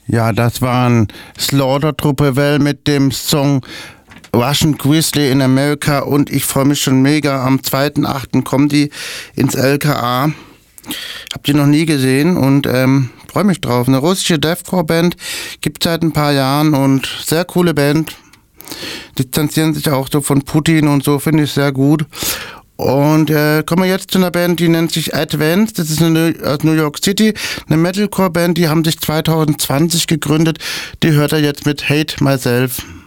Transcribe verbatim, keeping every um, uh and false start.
Ja, das waren Slaughter Truppewell mit dem Song Russian Grizzly in America und ich freue mich schon mega. Am zweiten achten kommen die ins L K A. Hab die noch nie gesehen und ähm, freue mich drauf. Eine russische Deathcore-Band, gibt seit ein paar Jahren und sehr coole Band. Distanzieren sich auch so von Putin und so, finde ich sehr gut. Und äh, kommen wir jetzt zu einer Band, die nennt sich Advance. Das ist eine aus New York City, eine Metalcore-Band, die haben sich zwanzig zwanzig gegründet. Die hört er jetzt mit Hate Myself.